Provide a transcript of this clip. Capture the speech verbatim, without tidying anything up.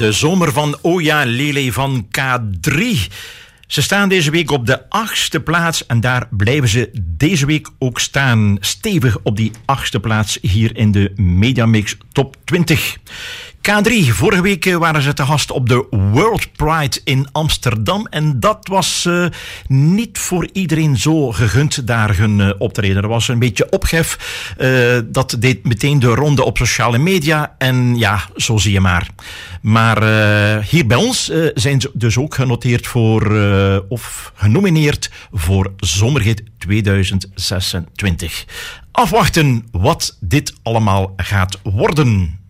De zomer van Oja Lele van K drie. Ze staan deze week op de achtste plaats en daar blijven ze deze week ook staan. Stevig op die achtste plaats hier in de Mediamix Top twintig. K drie, vorige week waren ze te gast op de World Pride in Amsterdam. En dat was uh, niet voor iedereen zo gegund daar hun uh, optreden. Er was een beetje ophef. Uh, dat deed meteen de ronde op sociale media. En ja, zo zie je maar. Maar uh, hier bij ons uh, zijn ze dus ook genoteerd voor, uh, of genomineerd voor Zomerhit tweeduizend zesentwintig. Afwachten wat dit allemaal gaat worden.